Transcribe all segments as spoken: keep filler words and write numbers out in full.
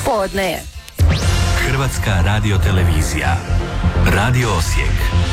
Podne je. Hrvatska radiotelevizija. Radio Osijek.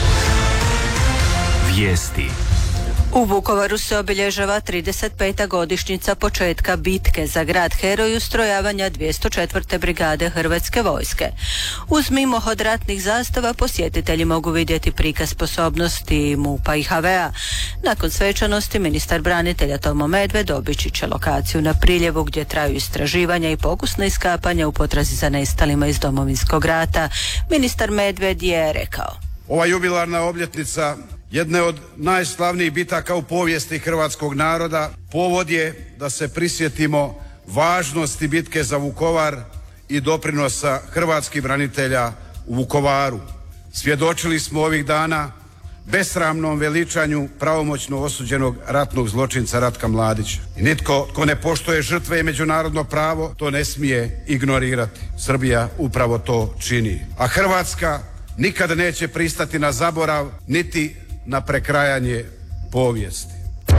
Vijesti. U Vukovaru se obilježava trideset peta godišnjica početka bitke za grad heroj ustrojavanja dvjesto četvrte brigade Hrvatske vojske. Uz mimohod ratnih zastava posjetitelji mogu vidjeti prikaz sposobnosti MUP-a i H V-a. Nakon svečanosti ministar branitelja Tomo Medved obići će lokaciju na Priljevu gdje traju istraživanja i pokusna iskapanja u potrazi za nestalima iz Domovinskog rata. Ministar Medved je rekao: Ova jubilarna obljetnica jedne od najslavnijih bitaka u povijesti hrvatskog naroda povod je da se prisjetimo važnosti bitke za Vukovar i doprinosa hrvatskih branitelja u Vukovaru. Svjedočili smo ovih dana besramnom veličanju pravomoćno osuđenog ratnog zločinca Ratka Mladića. I nitko tko ne poštuje žrtve i međunarodno pravo to ne smije ignorirati. Srbija upravo to čini. A Hrvatska nikada neće pristati na zaborav niti na prekrajanje povijesti.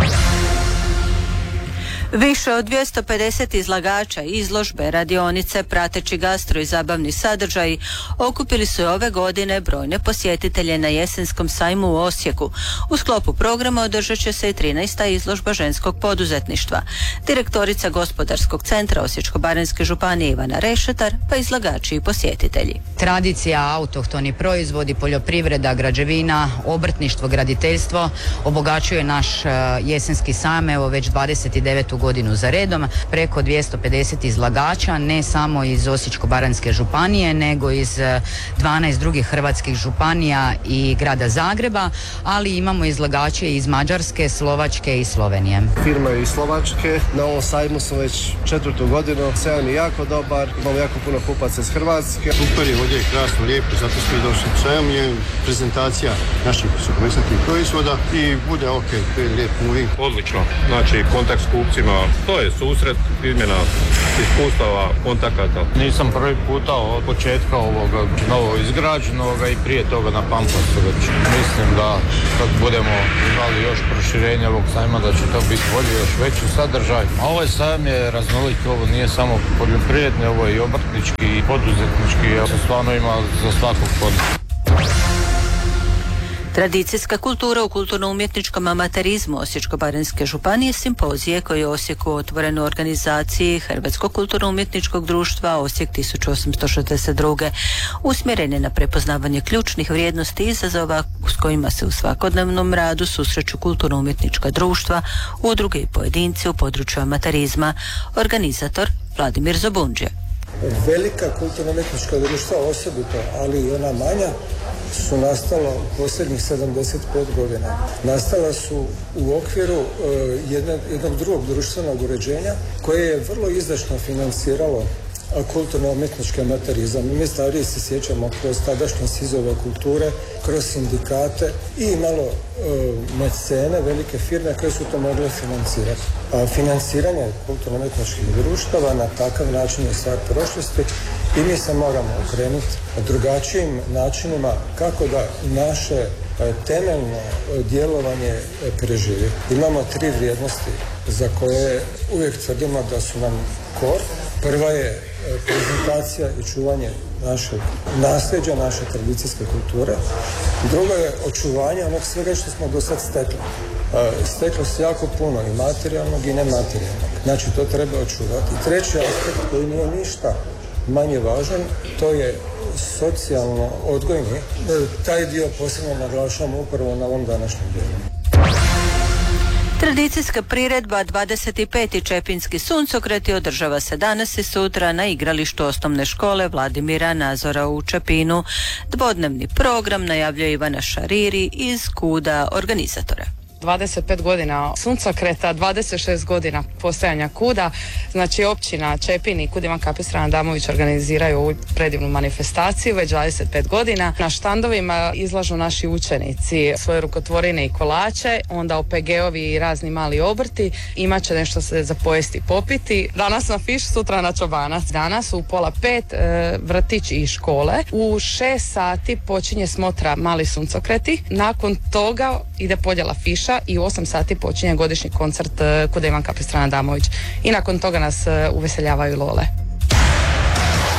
Više od dvjesto pedeset izlagača, izložbe, radionice, prateći gastro i zabavni sadržaji okupili su ove godine brojne posjetitelje na jesenskom sajmu u Osijeku. U sklopu programa održat će se i trinaesta izložba ženskog poduzetništva. Direktorica Gospodarskog centra Osječko-baranjske županije Ivana Rešetar, pa izlagači i posjetitelji. Tradicija, autohtoni proizvodi, poljoprivreda, građevina, obrtništvo, graditeljstvo obogaćuje naš jesenski sajam, evo već dvadeset devetu godinu za redom, preko dvjesto pedeset izlagača, ne samo iz Osječko-baranjske županije, nego iz dvanaest drugih hrvatskih županija i grada Zagreba, ali imamo izlagače iz Mađarske, Slovačke i Slovenije. Firma iz Slovačke, na ovom sajmu smo već četvrtu godinu, sajam je jako dobar, imamo jako puno kupaca iz Hrvatske. Super je, ovdje je krasno, lijepo, zato smo i došli. Sajam je prezentacija naših suhomesnatih proizvoda i bude ok, to je lijep moving. Odlično, znači kontakt s kupcima, to je susret, izmjena iskustava, kontakata. Nisam prvi puta od početka ovoga novo izgrađenog i prije toga na Pampasu već. Mislim da kad budemo imali još proširenje ovog sajma da će to biti bolje, još veći sadržaj. A ovaj sajam je raznolik, ovo nije samo poljoprivredni, ovo je i obrtnički i poduzetnički, ja se stvarno ima za svakog poduzetnika. Tradicijska kultura u kulturno-umjetničkom amaterizmu Osječko-baranjske županije simpozije koji je u Osijeku otvoren u organizaciji Hrvatskog kulturno-umjetničkog društva Osijek tisuću osamsto šezdeset druge. Usmjeren je na prepoznavanje ključnih vrijednosti i izazova s kojima se u svakodnevnom radu susreću kulturno-umjetnička društva, udruge i pojedinci u području amaterizma. Organizator Vladimir Zobundžija. Velika kulturno-umjetnička društva osobito, ali i ona manja, su nastala u posljednjih sedamdeset pet godina. Nastala su u okviru uh, jedne, jednog drugog društvenog uređenja koje je vrlo izdašno financiralo kulturno-umjetnički amaterizam. Mi stariji se sjećamo kroz tadašnje sizove kulture, kroz sindikate i imalo e, mecene, velike firme koje su to mogle financirati. A financiranje kulturno-umjetničkih društava na takav način je stvar prošlosti i mi se moramo okrenuti drugačijim načinima kako da naše e, temeljno djelovanje e, preživi. Imamo tri vrijednosti za koje uvijek tvrdimo da su nam kor. Prva je prezentacija i čuvanje našeg nasljeđa, naše tradicijske kulture. Drugo je očuvanje onog svega što smo do sad stekli. Steklo se jako puno i materijalnog i nematerijalnog. Znači to treba očuvati. I treći aspekt koji nije ništa manje važan, to je socijalno odgojni. Taj dio posebno naglašavamo upravo na ovom današnjem dijelu. Tradicijska priredba dvadeset peti Čepinski suncokreti održava se danas i sutra na igralištu osnovne škole Vladimira Nazora u Čepinu. Dvodnevni program najavljuje Ivana Šariri iz KUD-a organizatora. dvadeset pet godina suncokreta, dvadeset šest godina postojanja KUD-a, znači općina Čepin i KUD Ivan Kapistrana Adamović organiziraju ovu predivnu manifestaciju već dvadeset pet godina. Na štandovima izlažu naši učenici svoje rukotvorine i kolače, onda O P G-ovi i razni mali obrti, imat će nešto se za pojesti i popiti. Danas na fiš, sutra na čobanac. Danas u pola pet e, vrtić i škole. U šest sati počinje smotra Mali suncokreti. Nakon toga ide podjela fiša i u osam sati počinje godišnji koncert KUD Ivan Kapistrana Adamović. I nakon toga nas uveseljavaju lole.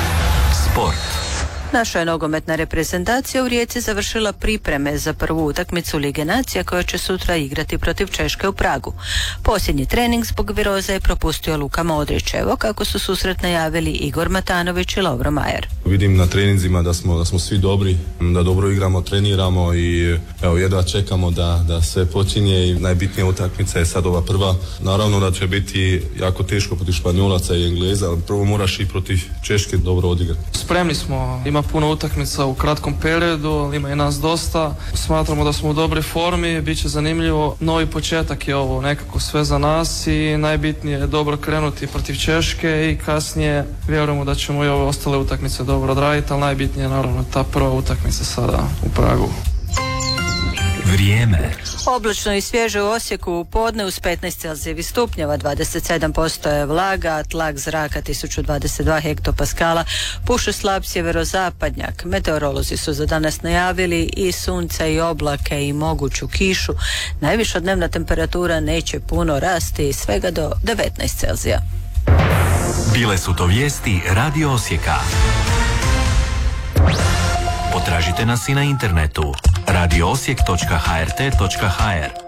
Sport. Naša je nogometna reprezentacija u Rijeci završila pripreme za prvu utakmicu Lige nacija koja će sutra igrati protiv Češke u Pragu. Posljednji trening zbog viroze je propustio Luka Modrić. Evo kako su susret najavili Igor Matanović i Lovro Majer. Vidim na treninzima da smo, da smo svi dobri, da dobro igramo, treniramo i evo jedva čekamo da, da sve počinje i najbitnija utakmica je sad ova prva. Naravno da će biti jako teško protiv Španjolaca i Engleza, ali prvo moraš i protiv Češke dobro odigrati. Spremni smo, ima puno utakmica u kratkom periodu, ali ima i nas dosta. Smatramo da smo u dobroj formi, bit će zanimljivo. Novi početak je ovo, nekako sve za nas i najbitnije je dobro krenuti protiv Češke i kasnije vjerujemo da ćemo i ove ostale utakmice dobro odraditi, ali najbitnije je naravno ta prva utakmica sada u Pragu. Vrijeme. Oblačno i svježe u Osijeku u podne uz petnaest celzijevih stupnjeva, dvadeset sedam posto je vlaga, tlak zraka tisuću dvadeset dva hektopaskala, puše slab sjeverozapadnjak. Meteorolozi su za danas najavili i sunce i oblake i moguću kišu. Najviša dnevna temperatura neće puno rasti, svega do devetnaest celzija. Bile su to vijesti Radio Osijeka. Potražite nas i na internetu radio osijek točka h r t točka h r.